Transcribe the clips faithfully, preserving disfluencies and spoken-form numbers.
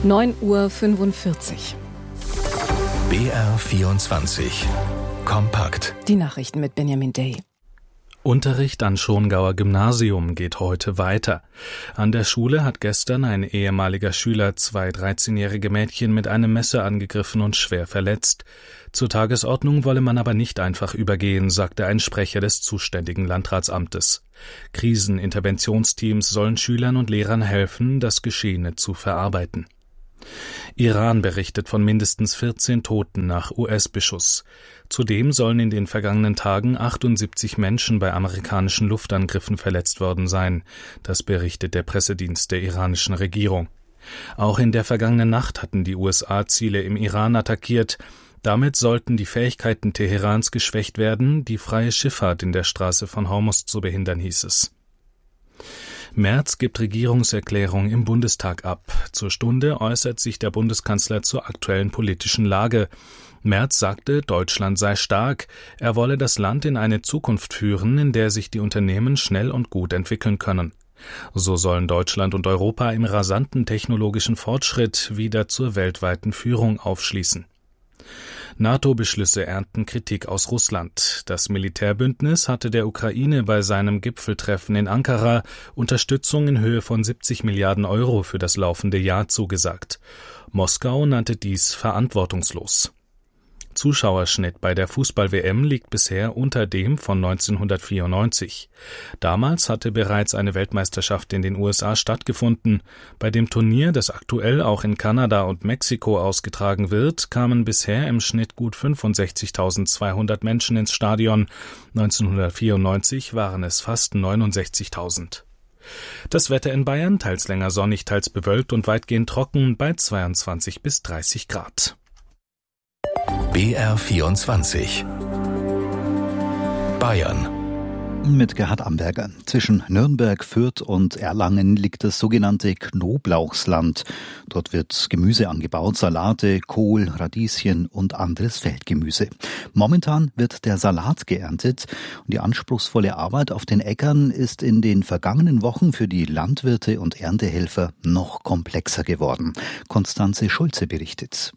neun Uhr fünfundvierzig. B R vierundzwanzig. Kompakt. Die Nachrichten mit Benjamin Day. Unterricht an Schongauer Gymnasium geht heute weiter. An der Schule hat gestern ein ehemaliger Schüler zwei dreizehnjährige Mädchen mit einem Messer angegriffen und schwer verletzt. Zur Tagesordnung wolle man aber nicht einfach übergehen, sagte ein Sprecher des zuständigen Landratsamtes. Kriseninterventionsteams sollen Schülern und Lehrern helfen, das Geschehene zu verarbeiten. Iran berichtet von mindestens vierzehn Toten nach U S-Beschuss. Zudem sollen in den vergangenen Tagen achtundsiebzig Menschen bei amerikanischen Luftangriffen verletzt worden sein. Das berichtet der Pressedienst der iranischen Regierung. Auch in der vergangenen Nacht hatten die U S A Ziele im Iran attackiert. Damit sollten die Fähigkeiten Teherans geschwächt werden, die freie Schifffahrt in der Straße von Hormuz zu behindern, hieß es. Merz gibt Regierungserklärung im Bundestag ab. Zur Stunde äußert sich der Bundeskanzler zur aktuellen politischen Lage. Merz sagte, Deutschland sei stark, er wolle das Land in eine Zukunft führen, in der sich die Unternehmen schnell und gut entwickeln können. So sollen Deutschland und Europa im rasanten technologischen Fortschritt wieder zur weltweiten Führung aufschließen. NATO-Beschlüsse ernten Kritik aus Russland. Das Militärbündnis hatte der Ukraine bei seinem Gipfeltreffen in Ankara Unterstützung in Höhe von siebzig Milliarden Euro für das laufende Jahr zugesagt. Moskau nannte dies verantwortungslos. Zuschauerschnitt bei der Fußball-W M liegt bisher unter dem von neunzehnhundertvierundneunzig. Damals hatte bereits eine Weltmeisterschaft in den U S A stattgefunden. Bei dem Turnier, das aktuell auch in Kanada und Mexiko ausgetragen wird, kamen bisher im Schnitt gut fünfundsechzigtausendzweihundert Menschen ins Stadion. neunzehnhundertvierundneunzig waren es fast neunundsechzigtausend. Das Wetter in Bayern, teils länger sonnig, teils bewölkt und weitgehend trocken bei zweiundzwanzig bis dreißig Grad. B R vierundzwanzig. Bayern. Mit Gerhard Amberger. Zwischen Nürnberg, Fürth und Erlangen liegt das sogenannte Knoblauchsland. Dort wird Gemüse angebaut, Salate, Kohl, Radieschen und anderes Feldgemüse. Momentan wird der Salat geerntet und die anspruchsvolle Arbeit auf den Äckern ist in den vergangenen Wochen für die Landwirte und Erntehelfer noch komplexer geworden. Konstanze Schulze berichtet.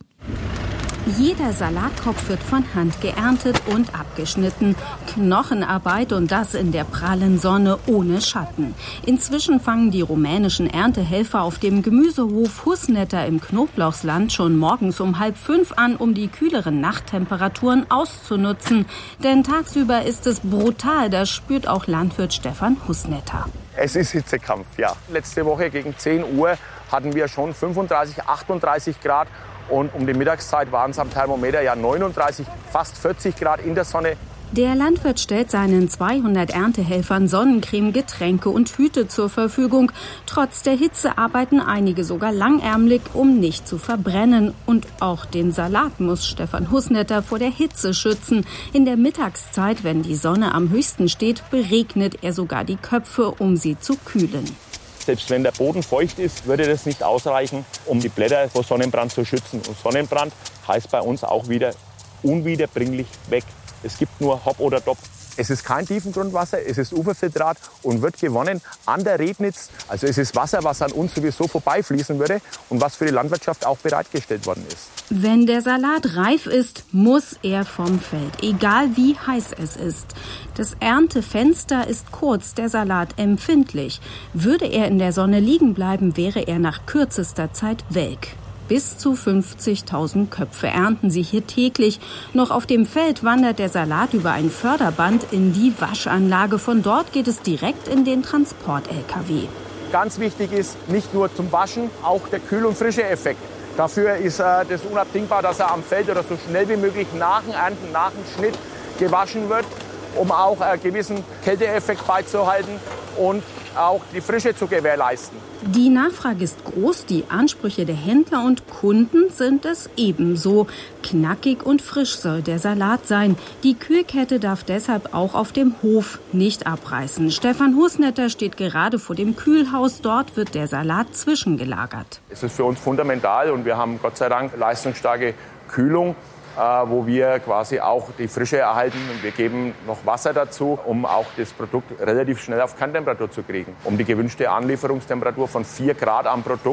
Jeder Salatkopf wird von Hand geerntet und abgeschnitten. Knochenarbeit und das in der prallen Sonne ohne Schatten. Inzwischen fangen die rumänischen Erntehelfer auf dem Gemüsehof Husnetter im Knoblauchsland schon morgens um halb fünf an, um die kühleren Nachttemperaturen auszunutzen. Denn tagsüber ist es brutal, das spürt auch Landwirt Stefan Husnetter. Es ist Hitzekampf, ja. Letzte Woche gegen zehn Uhr hatten wir schon fünfunddreißig, achtunddreißig Grad. Und um die Mittagszeit waren es am Thermometer ja neununddreißig, fast vierzig Grad in der Sonne. Der Landwirt stellt seinen zweihundert Erntehelfern Sonnencreme, Getränke und Hüte zur Verfügung. Trotz der Hitze arbeiten einige sogar langärmlich, um nicht zu verbrennen. Und auch den Salat muss Stefan Husnetter vor der Hitze schützen. In der Mittagszeit, wenn die Sonne am höchsten steht, beregnet er sogar die Köpfe, um sie zu kühlen. Selbst wenn der Boden feucht ist, würde das nicht ausreichen, um die Blätter vor Sonnenbrand zu schützen. Und Sonnenbrand heißt bei uns auch wieder unwiederbringlich weg. Es gibt nur Hop oder Top. Es ist kein Tiefengrundwasser, es ist Uferfiltrat und wird gewonnen an der Rednitz. Also es ist Wasser, was an uns sowieso vorbeifließen würde und was für die Landwirtschaft auch bereitgestellt worden ist. Wenn der Salat reif ist, muss er vom Feld, egal wie heiß es ist. Das Erntefenster ist kurz, der Salat empfindlich. Würde er in der Sonne liegen bleiben, wäre er nach kürzester Zeit welk. Bis zu fünfzigtausend Köpfe ernten sie hier täglich. Noch auf dem Feld wandert der Salat über ein Förderband in die Waschanlage. Von dort geht es direkt in den Transport-L K W. Ganz wichtig ist nicht nur zum Waschen, auch der Kühl- und Frische-Effekt. Dafür ist äh, das unabdingbar, dass er am Feld oder so schnell wie möglich nach dem Ernten, nach dem Schnitt gewaschen wird, um auch einen gewissen Kälteeffekt beizuhalten und auch die Frische zu gewährleisten. Die Nachfrage ist groß, die Ansprüche der Händler und Kunden sind es ebenso. Knackig und frisch soll der Salat sein. Die Kühlkette darf deshalb auch auf dem Hof nicht abreißen. Stefan Husnetter steht gerade vor dem Kühlhaus. Dort wird der Salat zwischengelagert. Es ist für uns fundamental und wir haben Gott sei Dank leistungsstarke Kühlung, wo wir quasi auch die Frische erhalten. Und wir geben noch Wasser dazu, um auch das Produkt relativ schnell auf Kerntemperatur zu kriegen. Um die gewünschte Anlieferungstemperatur von vier Grad am Produkt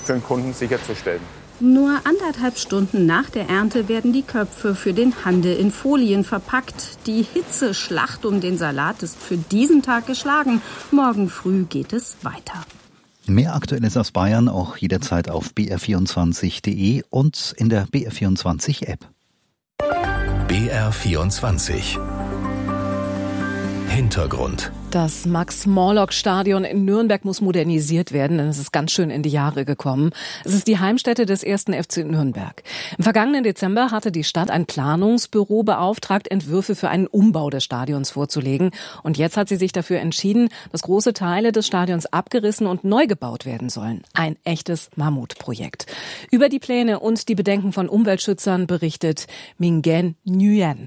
für den Kunden sicherzustellen. Nur anderthalb Stunden nach der Ernte werden die Köpfe für den Handel in Folien verpackt. Die Hitzeschlacht um den Salat ist für diesen Tag geschlagen. Morgen früh geht es weiter. Mehr Aktuelles aus Bayern auch jederzeit auf b r vierundzwanzig punkt d e und in der B R vierundzwanzig App. B R vierundzwanzig Hintergrund. Das Max-Morlock-Stadion in Nürnberg muss modernisiert werden, denn es ist ganz schön in die Jahre gekommen. Es ist die Heimstätte des ersten F C Nürnberg. Im vergangenen Dezember hatte die Stadt ein Planungsbüro beauftragt, Entwürfe für einen Umbau des Stadions vorzulegen. Und jetzt hat sie sich dafür entschieden, dass große Teile des Stadions abgerissen und neu gebaut werden sollen. Ein echtes Mammutprojekt. Über die Pläne und die Bedenken von Umweltschützern berichtet Minh-Ngyen Nguyen.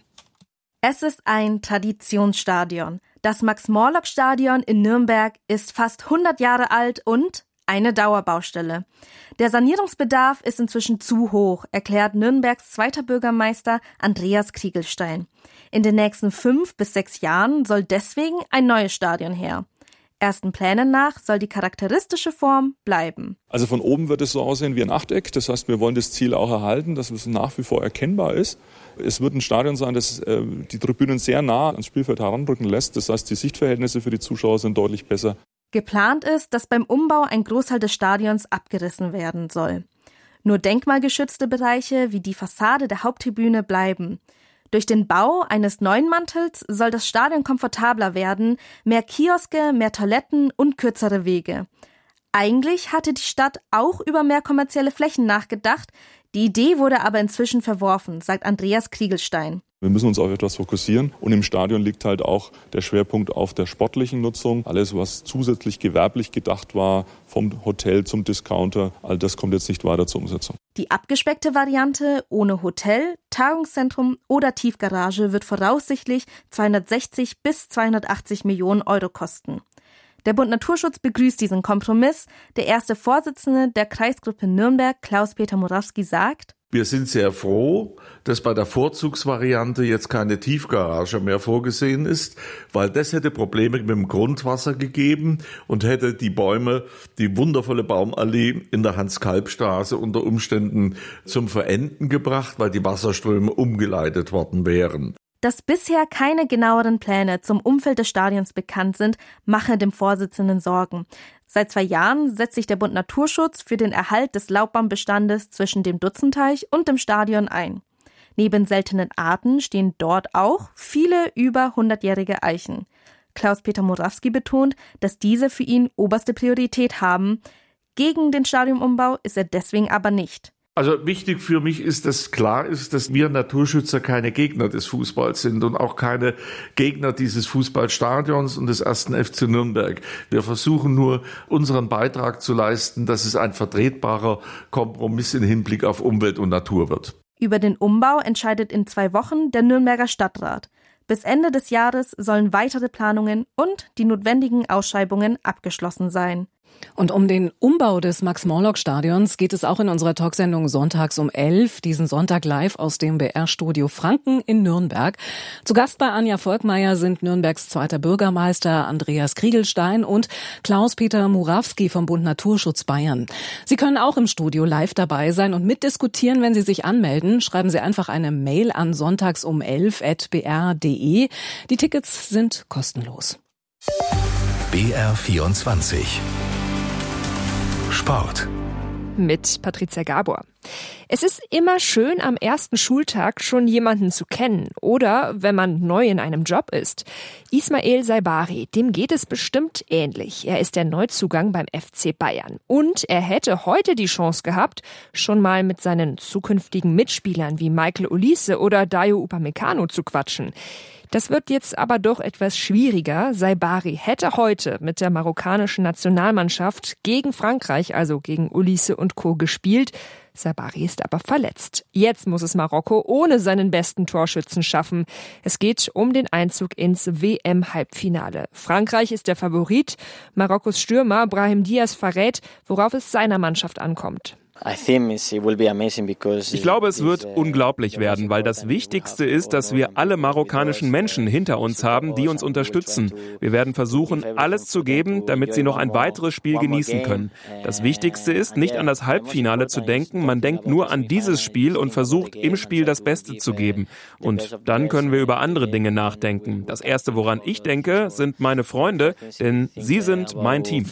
Es ist ein Traditionsstadion. Das Max-Morlock-Stadion in Nürnberg ist fast hundert Jahre alt und eine Dauerbaustelle. Der Sanierungsbedarf ist inzwischen zu hoch, erklärt Nürnbergs zweiter Bürgermeister Andreas Kriegelstein. In den nächsten fünf bis sechs Jahren soll deswegen ein neues Stadion her. Ersten Plänen nach soll die charakteristische Form bleiben. Also von oben wird es so aussehen wie ein Achteck. Das heißt, wir wollen das Ziel auch erhalten, dass es nach wie vor erkennbar ist. Es wird ein Stadion sein, das äh, die Tribünen sehr nah ans Spielfeld heranrücken lässt. Das heißt, die Sichtverhältnisse für die Zuschauer sind deutlich besser. Geplant ist, dass beim Umbau ein Großteil des Stadions abgerissen werden soll. Nur denkmalgeschützte Bereiche wie die Fassade der Haupttribüne bleiben. Durch den Bau eines neuen Mantels soll das Stadion komfortabler werden, mehr Kioske, mehr Toiletten und kürzere Wege. Eigentlich hatte die Stadt auch über mehr kommerzielle Flächen nachgedacht, die Idee wurde aber inzwischen verworfen, sagt Andreas Kriegelstein. Wir müssen uns auf etwas fokussieren und im Stadion liegt halt auch der Schwerpunkt auf der sportlichen Nutzung. Alles, was zusätzlich gewerblich gedacht war, vom Hotel zum Discounter, all das kommt jetzt nicht weiter zur Umsetzung. Die abgespeckte Variante ohne Hotel, Tagungszentrum oder Tiefgarage wird voraussichtlich zweihundertsechzig bis zweihundertachtzig Millionen Euro kosten. Der Bund Naturschutz begrüßt diesen Kompromiss. Der erste Vorsitzende der Kreisgruppe Nürnberg, Klaus-Peter Murawski, sagt: Wir sind sehr froh, dass bei der Vorzugsvariante jetzt keine Tiefgarage mehr vorgesehen ist, weil das hätte Probleme mit dem Grundwasser gegeben und hätte die Bäume, die wundervolle Baumallee in der Hans-Kalb-Straße unter Umständen zum Verenden gebracht, weil die Wasserströme umgeleitet worden wären. Dass bisher keine genaueren Pläne zum Umfeld des Stadions bekannt sind, mache dem Vorsitzenden Sorgen. Seit zwei Jahren setzt sich der Bund Naturschutz für den Erhalt des Laubbaumbeständes zwischen dem Dutzenteich und dem Stadion ein. Neben seltenen Arten stehen dort auch viele über hundertjährige Eichen. Klaus-Peter Murawski betont, dass diese für ihn oberste Priorität haben. Gegen den Stadionumbau ist er deswegen aber nicht. Also wichtig für mich ist, dass klar ist, dass wir Naturschützer keine Gegner des Fußballs sind und auch keine Gegner dieses Fußballstadions und des ersten F C Nürnberg. Wir versuchen nur, unseren Beitrag zu leisten, dass es ein vertretbarer Kompromiss im Hinblick auf Umwelt und Natur wird. Über den Umbau entscheidet in zwei Wochen der Nürnberger Stadtrat. Bis Ende des Jahres sollen weitere Planungen und die notwendigen Ausschreibungen abgeschlossen sein. Und um den Umbau des Max-Morlock-Stadions geht es auch in unserer Talksendung sonntags um elf, diesen Sonntag live aus dem B R-Studio Franken in Nürnberg. Zu Gast bei Anja Volkmeier sind Nürnbergs zweiter Bürgermeister Andreas Kriegelstein und Klaus-Peter Murawski vom Bund Naturschutz Bayern. Sie können auch im Studio live dabei sein und mitdiskutieren, wenn Sie sich anmelden. Schreiben Sie einfach eine Mail an sonntags um elf at b r punkt d e. Die Tickets sind kostenlos. B R vierundzwanzig Sport. Mit Patricia Gabor. Es ist immer schön, am ersten Schultag schon jemanden zu kennen oder wenn man neu in einem Job ist. Ismail Saibari, dem geht es bestimmt ähnlich. Er ist der Neuzugang beim F C Bayern. Und er hätte heute die Chance gehabt, schon mal mit seinen zukünftigen Mitspielern wie Michael Olise oder Dayo Upamecano zu quatschen. Das wird jetzt aber doch etwas schwieriger. Saibari hätte heute mit der marokkanischen Nationalmannschaft gegen Frankreich, also gegen Olise und Co. gespielt. Saibari ist aber verletzt. Jetzt muss es Marokko ohne seinen besten Torschützen schaffen. Es geht um den Einzug ins W M-Halbfinale. Frankreich ist der Favorit. Marokkos Stürmer Brahim Diaz verrät, worauf es seiner Mannschaft ankommt. Ich glaube, es wird unglaublich werden, weil das Wichtigste ist, dass wir alle marokkanischen Menschen hinter uns haben, die uns unterstützen. Wir werden versuchen, alles zu geben, damit sie noch ein weiteres Spiel genießen können. Das Wichtigste ist, nicht an das Halbfinale zu denken, man denkt nur an dieses Spiel und versucht, im Spiel das Beste zu geben. Und dann können wir über andere Dinge nachdenken. Das Erste, woran ich denke, sind meine Freunde, denn sie sind mein Team.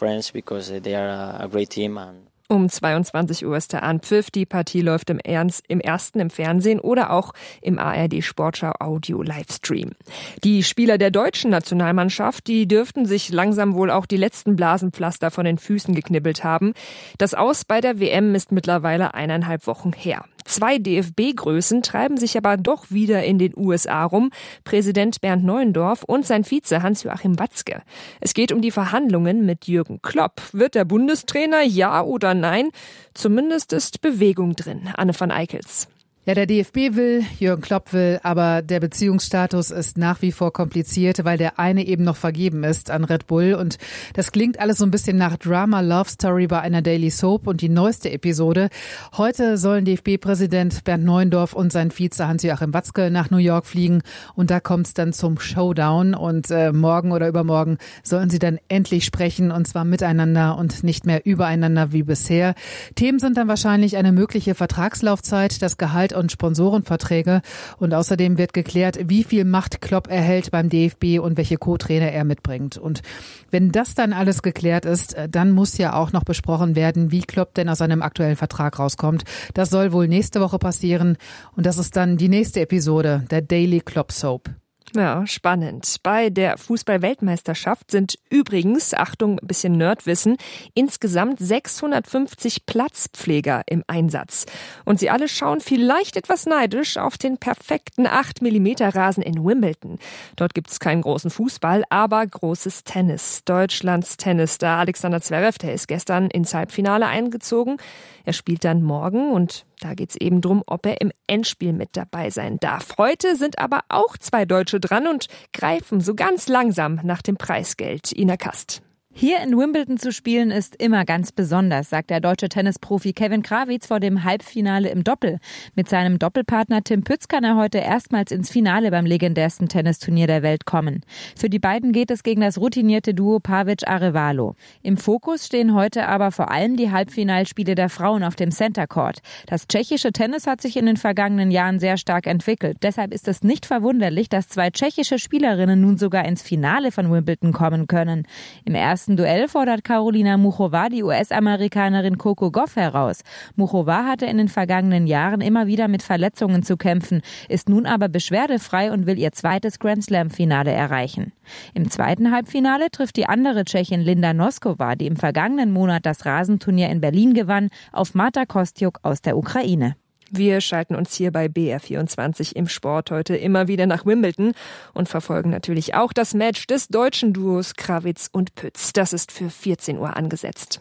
Um zweiundzwanzig Uhr ist der Anpfiff. Die Partie läuft im, Ernst, im ersten im Fernsehen oder auch im A R D Sportschau Audio Livestream. Die Spieler der deutschen Nationalmannschaft, die dürften sich langsam wohl auch die letzten Blasenpflaster von den Füßen geknibbelt haben. Das Aus bei der W M ist mittlerweile eineinhalb Wochen her. Zwei D F B-Größen treiben sich aber doch wieder in den U S A rum. Präsident Bernd Neuendorf und sein Vize Hans-Joachim Watzke. Es geht um die Verhandlungen mit Jürgen Klopp. Wird der Bundestrainer, ja oder nein? Zumindest ist Bewegung drin. Anne van Eickels. Ja, der D F B will, Jürgen Klopp will, aber der Beziehungsstatus ist nach wie vor kompliziert, weil der eine eben noch vergeben ist an Red Bull. Und das klingt alles so ein bisschen nach Drama Love Story bei einer Daily Soap. Und die neueste Episode: Heute sollen D F B-Präsident Bernd Neuendorf und sein Vize Hans-Joachim Watzke nach New York fliegen. Und da kommt es dann zum Showdown. Und äh, morgen oder übermorgen sollen sie dann endlich sprechen, und zwar miteinander und nicht mehr übereinander wie bisher. Themen sind dann wahrscheinlich eine mögliche Vertragslaufzeit, das Gehalt und Sponsorenverträge, und außerdem wird geklärt, wie viel Macht Klopp erhält beim D F B und welche Co-Trainer er mitbringt. Und wenn das dann alles geklärt ist, dann muss ja auch noch besprochen werden, wie Klopp denn aus seinem aktuellen Vertrag rauskommt. Das soll wohl nächste Woche passieren, und das ist dann die nächste Episode der Daily Klopp Soap. Ja, spannend. Bei der Fußball-Weltmeisterschaft sind übrigens, Achtung, ein bisschen Nerdwissen, insgesamt sechshundertfünfzig Platzpfleger im Einsatz. Und sie alle schauen vielleicht etwas neidisch auf den perfekten acht Millimeter Rasen in Wimbledon. Dort gibt es keinen großen Fußball, aber großes Tennis. Deutschlands Tennisstar Alexander Zverev, der ist gestern ins Halbfinale eingezogen. Er spielt dann morgen, und da geht es eben drum, ob er im Endspiel mit dabei sein darf. Heute sind aber auch zwei Deutsche dran und greifen so ganz langsam nach dem Preisgeld. Ina Kast. Hier in Wimbledon zu spielen ist immer ganz besonders, sagt der deutsche Tennisprofi Kevin Krawitz vor dem Halbfinale im Doppel. Mit seinem Doppelpartner Tim Pütz kann er heute erstmals ins Finale beim legendärsten Tennisturnier der Welt kommen. Für die beiden geht es gegen das routinierte Duo Pavic-Arevalo. Im Fokus stehen heute aber vor allem die Halbfinalspiele der Frauen auf dem Center Court. Das tschechische Tennis hat sich in den vergangenen Jahren sehr stark entwickelt. Deshalb ist es nicht verwunderlich, dass zwei tschechische Spielerinnen nun sogar ins Finale von Wimbledon kommen können. Im ersten Im Duell fordert Karolina Muchova die U S-Amerikanerin Coco Gauff heraus. Muchova hatte in den vergangenen Jahren immer wieder mit Verletzungen zu kämpfen, ist nun aber beschwerdefrei und will ihr zweites Grand-Slam-Finale erreichen. Im zweiten Halbfinale trifft die andere Tschechin Linda Noskova, die im vergangenen Monat das Rasenturnier in Berlin gewann, auf Marta Kostyuk aus der Ukraine. Wir schalten uns hier bei B R vierundzwanzig im Sport heute immer wieder nach Wimbledon und verfolgen natürlich auch das Match des deutschen Duos Krawitz und Pütz. Das ist für vierzehn Uhr angesetzt.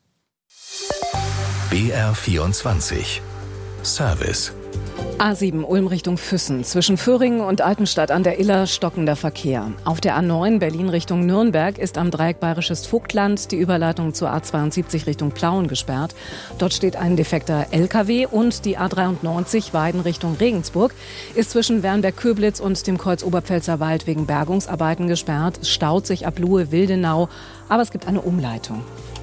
B R vierundzwanzig Service. A sieben Ulm Richtung Füssen. Zwischen Föhringen und Altenstadt an der Iller stockender Verkehr. Auf der A neun Berlin Richtung Nürnberg ist am Dreieck Bayerisches Vogtland die Überleitung zur A zweiundsiebzig Richtung Plauen gesperrt. Dort steht ein defekter L K W, und die A dreiundneunzig Weiden Richtung Regensburg ist zwischen Wernberg-Köblitz und dem Kreuz Oberpfälzer Wald wegen Bergungsarbeiten gesperrt. Es staut sich ab Luhe-Wildenau, aber es gibt eine Umleitung.